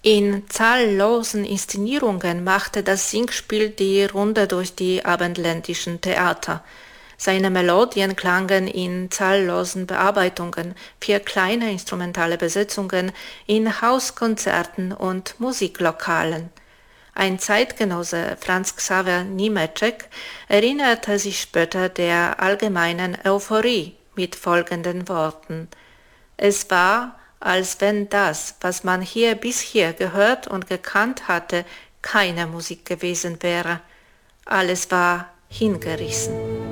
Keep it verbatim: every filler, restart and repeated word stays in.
In zahllosen Inszenierungen machte das Singspiel die Runde durch die abendländischen Theater. Seine Melodien klangen in zahllosen Bearbeitungen für kleine instrumentale Besetzungen in Hauskonzerten und Musiklokalen. Ein Zeitgenosse, Franz Xaver Niemetschek, erinnerte sich später der allgemeinen Euphorie mit folgenden Worten: Es war, als wenn das, was man hier bisher gehört und gekannt hatte, keine Musik gewesen wäre. Alles war hingerissen.